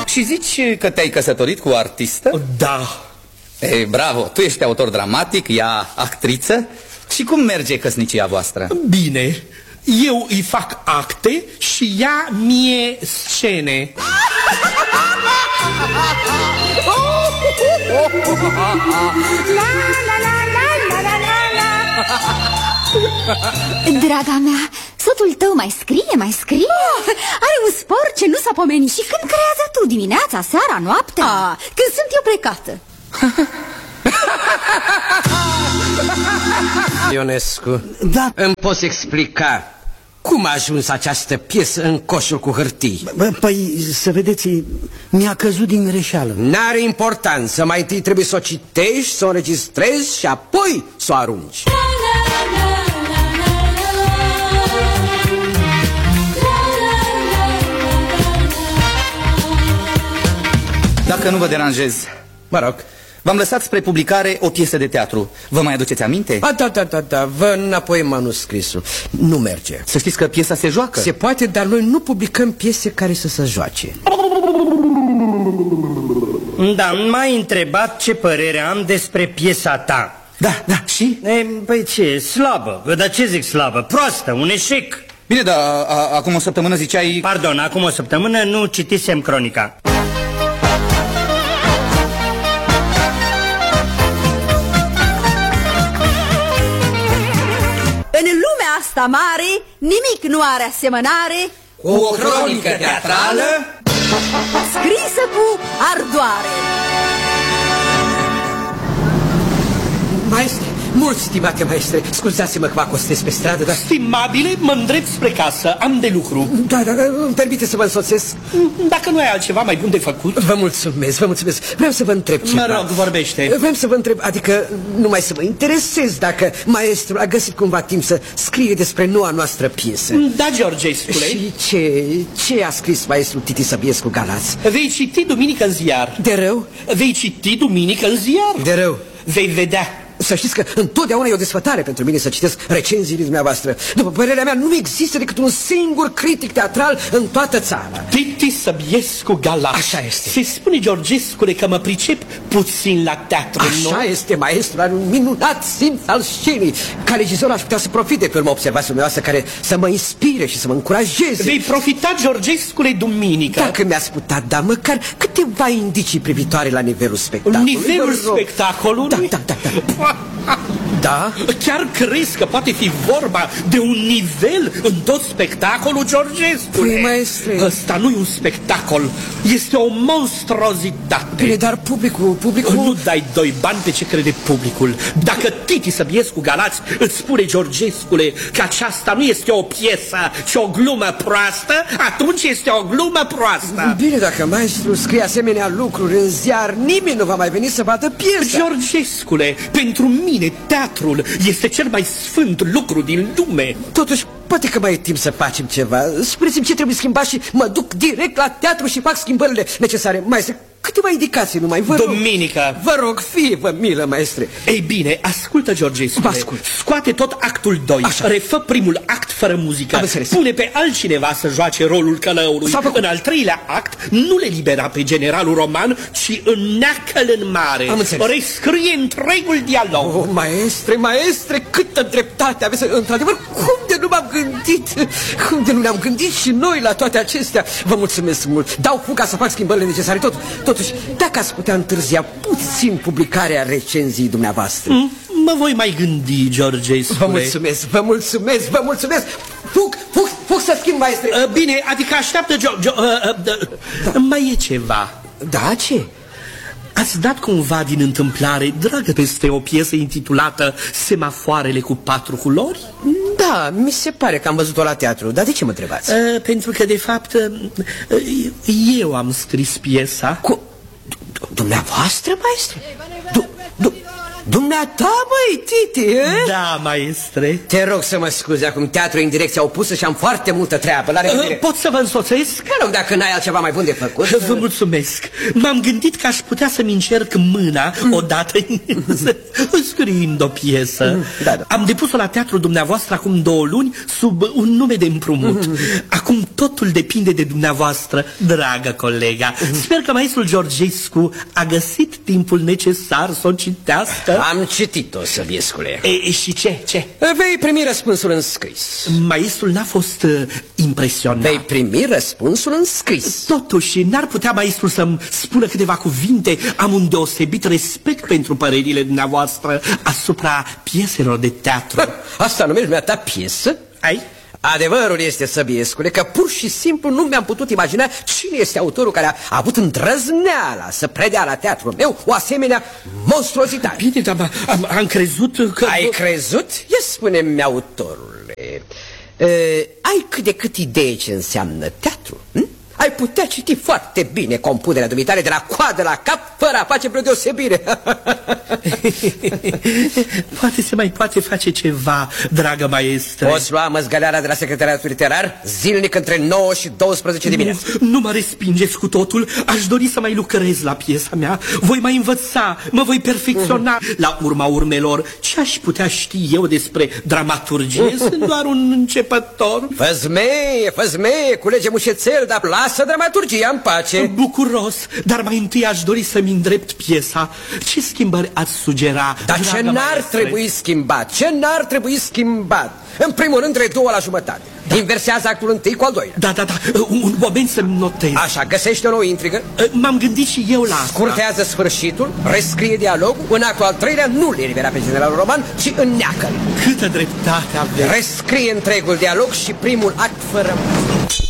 Și zici că te-ai căsătorit cu o artistă? Da. Ei, bravo, tu ești autor dramatic, ea actriță. Și cum merge căsnicia voastră? Bine, eu îi fac acte și ea mie scene. Draga mea, soțul tău mai scrie? Are un spor ce nu s-a pomenit. Și când creează tu? Dimineața, seara, noaptea? Când sunt eu plecată. Ionescu, da. Îmi poți explica cum a ajuns această piesă în coșul cu hârtii? Păi, să vedeți, mi-a căzut din greșeală. N-are importanță, mai întâi trebuie să o citești, să o înregistrezi și apoi să o arunci. Dacă nu vă deranjez, mă rog, v-am lăsat spre publicare o piesă de teatru. Vă mai aduceți aminte? Da, vă înapoi manuscrisul. Nu merge. Să știți că piesa se joacă. Se poate, dar noi nu publicăm piese care să se joace. Da, m-ai întrebat ce părere am despre piesa ta. Da, și? Păi ce, slabă. Dar ce zic slabă? Proastă, un eșec. Bine, dar acum o săptămână ziceai... Pardon, acum o săptămână nu citisem cronica. În lumea asta mare, nimic nu are asemănare cu o cronică teatrală scrisă cu ardoare. Maestre, mult stimate maestre, scuzați-mă că vă acostez pe stradă, dar... Stimabile, mă îndrept spre casă, am de lucru. Da, îmi permite să vă însoțesc? Dacă nu ai altceva mai bun de făcut. Vă mulțumesc. Vreau să vă întreb ceva. Mă rog, vorbește. Vreau să vă întreb, adică numai să mă interesez dacă maestrul a găsit cumva timp să scrie despre noua noastră piesă. Da, Georgescule. Și ce a scris maestrul Titi Săbiescu Galați? Vei citi duminică în ziar. De rău? Vei citi duminică în ziar. De rău? Vei vedea. Să știți că întotdeauna e o desfătare pentru mine să citesc recenziile dumneavoastră. După părerea mea, nu există decât un singur critic teatral în toată țara. Titi Săbiescu Galați. Așa este. Se spune, Georgescule, că mă pricep puțin la teatru. Așa este, maestru, are un minunat simț al scenii. Ca regizor aș putea să profite pe urma observației dumneavoastră care să mă inspire și să mă încurajeze. Vei profita, Georgescule, duminică. Dacă mi-ați putea da măcar câteva indicii privitoare la nivelul spectacolului. Nivelul spectacolului? Da. Da? Chiar crezi că poate fi vorba de un nivel în tot spectacolul, Georgescule? Păi, maestre... Ăsta nu e un spectacol, este o monstruozitate. Bine, dar publicul... Nu dai doi bani pe ce crede publicul. Dacă Titi Săbiescu Galați îți spune, Georgescule, că aceasta nu este o piesă, ci o glumă proastă, atunci este o glumă proastă. Bine, dacă maestrul scrie asemenea lucruri în ziar, nimeni nu va mai veni să vadă piesa. Georgescule, pentru mine teatrul este cel mai sfânt lucru din lume. Totuși, poate că mai e timp să facem ceva. Spuneți-mi ce trebuie schimbat și mă duc direct la teatru și fac schimbările necesare. Maestre, câteva indicații numai, vă rog. Duminică. Vă rog, fie-vă milă, maestre. Ei bine, ascultă, Georgescule. Ascult. Scoate tot actul 2. Așa. Refă primul act fără muzică. Pune pe altcineva să joace rolul călăului. În al treilea act nu le libera pe generalul Roman, ci înneacă-l în mare. Rescrie întregul dialog. Oh, maestre, câtă dreptate aveți. Într-adevăr, cum de nu m-am gândit? Cum de nu ne-am gândit și noi la toate acestea? Vă mulțumesc mult. Dau fuga să fac schimbările necesare. Totuși, dacă ați putea întârzia puțin publicarea recenziei dumneavoastră. Mă voi mai gândi, Georgescule. Vă mulțumesc. Fug să schimb, maestre. Bine, adică așteaptă, mai e ceva. Da, ce? Ați dat cumva din întâmplare, dragă, peste o piesă intitulată Semafoarele cu 4 culori? Da, mi se pare că am văzut-o la teatru, dar de ce mă întrebați? Pentru că, de fapt, eu am scris piesa. Dumneavoastră, maestre? Dumneata, băi, Titi, Da, maestre. Te rog să mă scuzi, acum teatru e în direcția opusă și am foarte multă treabă. La revedere. Pot să vă însoțesc? Mă rog, dacă n-ai altceva mai bun de făcut. Vă mulțumesc. M-am gândit că aș putea să-mi încerc mâna odată scriind o piesă. Da. Am depus-o la teatrul dumneavoastră acum 2 luni sub un nume de împrumut. Acum totul depinde de dumneavoastră, dragă colega. Sper că maestrul Georgescu a găsit timpul necesar să o citească. Am citit-o, Săbiescule. Și ce? Vei primi răspunsul în scris. Maestrul n-a fost impresionat. Vei primi răspunsul în scris. Totuși, n-ar putea maestrul să-mi spună câteva cuvinte? Am un deosebit respect pentru părerile dumneavoastră asupra pieselor de teatru. Asta numești dumneata piesă? Ai? Adevărul este, Săbiescule, că pur și simplu nu mi-am putut imagina cine este autorul care a avut îndrăzneala să predea la teatrul meu o asemenea monstruozitate. Bine, dar am crezut că... Ai crezut? Ia spune-mi, autorule, ai cât de cât idee ce înseamnă teatru? Ai putea citi foarte bine compunerea dumitale de la coadă la cap, fără a face vreo deosebire. Poate se mai poate face ceva, dragă maestră. Poți lua măzgăleara de la secretariatul literar zilnic între 9 și 12 dimineața. Nu mă respingeți cu totul. Aș dori să mai lucrez la piesa mea. Voi mai învăța, mă voi perfecționa. La urma urmelor, ce aș putea ști eu despre dramaturgie? Sunt doar un începător. Făzmeie, culege mușețel, dar lasă dramaturgia în pace. Bucuros, dar mai întâi aș dori să-mi îndrept piesa. Ce schimbări ați sugera? Dar ce n-ar trebui schimbat? Ce n-ar trebui schimbat? În primul rând, redou la jumătate. Inversează actul întâi cu al doilea. Da, un moment să-mi notez. Așa, găsește o nouă intrigă. M-am gândit și eu la asta. Scurtează sfârșitul, rescrie dialogul. În actul al treilea nu le elibera pe generalul roman, ci înneacă-l. Câtă dreptate aveți. Rescrie întregul dialog și primul act fără...